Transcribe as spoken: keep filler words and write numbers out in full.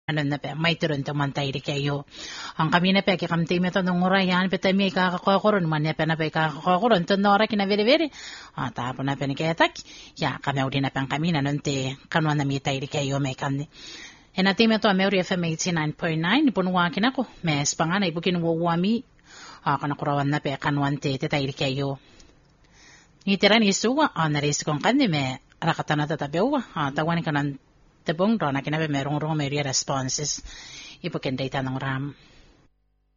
ano na pe, may turun tamantay di kayo. Ang kami na pe, kikamti mo ito nung urayan, pe tayo may kakakokuron, man na pe na pe kakakokuron, ito nora kinaviri-viri. Ah, tapon na pe ni kayatak, ya, kami uli na pe ang kami na nun te, kanwa na mitay di kayo may kandi. E natin mo ito, Ameri F M eighty-nine point nine, ipunuwakin ako, mes pa nga na ibukin wawami, ah, kanakurawan na pe, kanwan te, te tayo di kayo. Nitiran isuwa, ah, naris kong kandi me, rakatan na tatabiwa, ah, tawanin ka ng tabong ro na kinabe merong rong may responses ipo ken data ng RAM.